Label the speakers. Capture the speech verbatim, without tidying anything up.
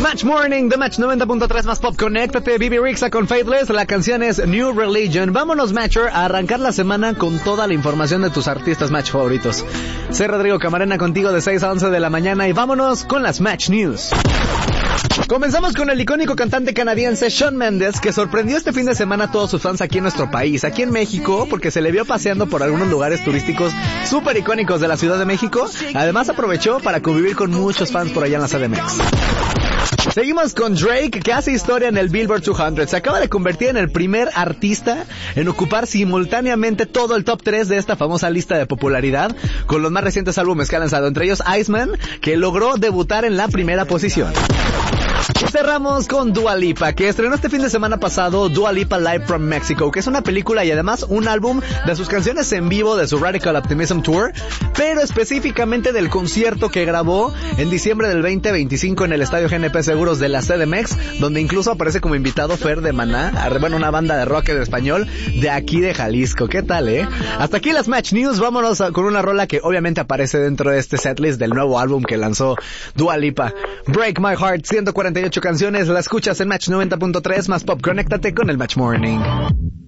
Speaker 1: Match Morning, The Match noventa punto tres más pop. Conéctate, B B Rixa con Faithless. La canción es New Religion. Vámonos, Matcher, a arrancar la semana con toda la información de tus artistas Match favoritos. Soy Rodrigo Camarena contigo de seis a once de la mañana y vámonos con las Match News. Comenzamos con el icónico cantante canadiense Shawn Mendes, que sorprendió este fin de semana a todos sus fans aquí en nuestro país, aquí en México, porque se le vio paseando por algunos lugares turísticos súper icónicos de la Ciudad de México. Además aprovechó para convivir con muchos fans por allá en la C D M X. Seguimos con Drake, que hace historia en el Billboard doscientos. Se acaba de convertir en el primer artista en ocupar simultáneamente todo el top tres de esta famosa lista de popularidad, con los más recientes álbumes que ha lanzado, entre ellos Iceman, que logró debutar en la primera posición. Y cerramos con Dua Lipa, que estrenó este fin de semana pasado Dua Lipa Live from Mexico, que es una película y además un álbum de sus canciones en vivo de su Radical Optimism Tour, pero específicamente del concierto que grabó en diciembre del veinte veinticinco en el Estadio G N P Seguros de la C D M X, donde incluso aparece como invitado Fer de Maná, bueno, una banda de rock en español de aquí de Jalisco. ¿Qué tal, eh? Hasta aquí las Match News. Vámonos a, con una rola que obviamente aparece dentro de este setlist del nuevo álbum que lanzó Dua Lipa, Break My Heart. Ciento cuarenta y ocho canciones, la escuchas en Match noventa punto tres más pop. Conéctate con el Match Morning.